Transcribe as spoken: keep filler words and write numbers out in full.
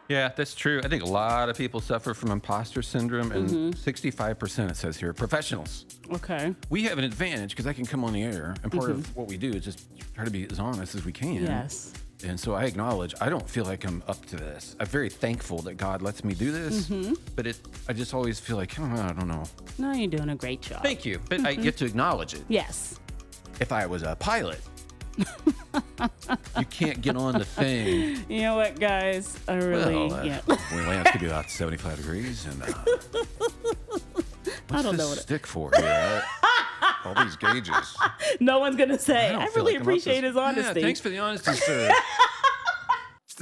Yeah, that's true. I think a lot of people suffer from imposter syndrome, and Mm-hmm. sixty-five percent it says here, professionals. Okay. We have an advantage because I can come on the air, and part of what we do is just try to be as honest as we can. Yes. And so I acknowledge I don't feel like I'm up to this. I'm very thankful that God lets me do this, but it I just always feel like, oh, I don't know. No, you're doing a great job. Thank you, but I get to acknowledge it. Yes. If I was a pilot, you can't get on the thing. You know what, guys? I really, Well, uh, yeah. we land could be about seventy-five degrees, and uh, what's don't this know what it- stick for here? All these gauges. No one's gonna say. don't I, feel really like I'm up to appreciate this- his honesty. Yeah, thanks for the honesty, sir.